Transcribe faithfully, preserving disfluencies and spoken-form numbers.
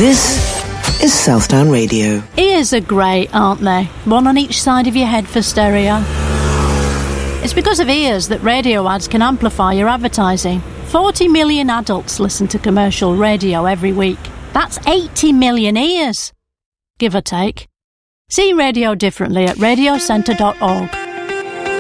This is Southdown Radio. Ears are great, aren't they? One on each side of your head for stereo. It's because of ears that radio ads can amplify your advertising. forty million adults listen to commercial radio every week. That's eighty million ears, give or take. See radio differently at radio centre dot org.